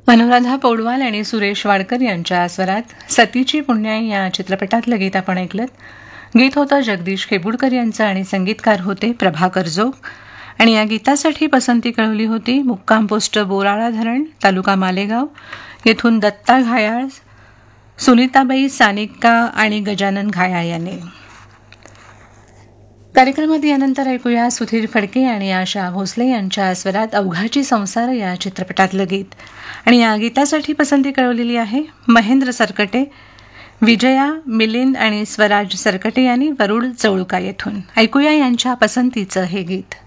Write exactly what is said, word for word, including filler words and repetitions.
अनुराधा पौडवाल आणि सुरेश वाडकर यांच्या स्वरात सतीची पुण्याई या चित्रपटातलं गीत आपण ऐकलं. गीत होतं जगदीश खेबुडकर यांचं आणि संगीतकार होते प्रभाकर जोग. आणि या गीतासाठी पसंती कळवली होती मुक्काम पोस्ट बोराळा धरण, तालुका मालेगाव येथून दत्ता घायाळ, सुनीताबाई सानिक्का आणि गजानन घायाळ यांनी. कार्यक्रमात यानंतर ऐकूया सुधीर फडके आणि आशा भोसले यांच्या स्वरात अवघाची संसार या चित्रपटातलं गीत. आणि या गीतासाठी पसंती कळवलेली आहे महेंद्र सरकटे, विजया, मिलिंद आणि स्वराज सरकटे यांनी वरुड चौळुका येथून. ऐकूया यांच्या पसंतीचं हे गीत.